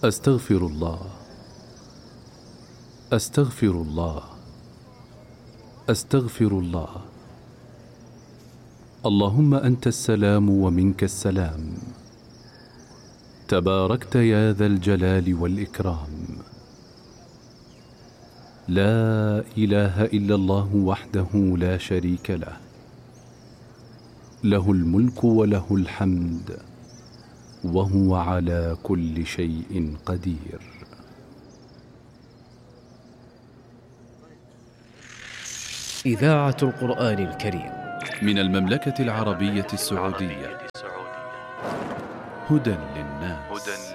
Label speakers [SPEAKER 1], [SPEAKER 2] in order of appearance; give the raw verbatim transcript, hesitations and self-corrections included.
[SPEAKER 1] أستغفر الله أستغفر الله أستغفر الله. اللهم أنت السلام ومنك السلام، تباركت يا ذا الجلال والإكرام. لا إله إلا الله وحده لا شريك له، له الملك وله الحمد وهو على كل شيء قدير.
[SPEAKER 2] إذاعة القرآن الكريم
[SPEAKER 1] من المملكة العربية السعودية، هدى للناس.